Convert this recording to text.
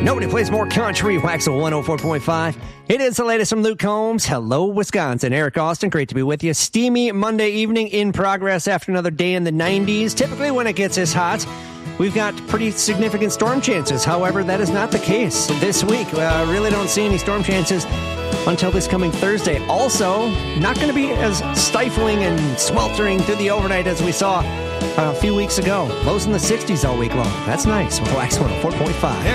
Nobody plays more country. Waxel 104.5. It is the latest from Luke Combs. Hello, Wisconsin. Eric Austin, great to be with you. Steamy Monday evening in progress after another day in the 90s. Typically when it gets this hot, we've got pretty significant storm chances. However, that is not the case this week. Really don't see any storm chances until this coming Thursday. Also, not going to be as stifling and sweltering through the overnight as we saw a few weeks ago. Lows in the 60s all week long. That's nice. Wax 104.5.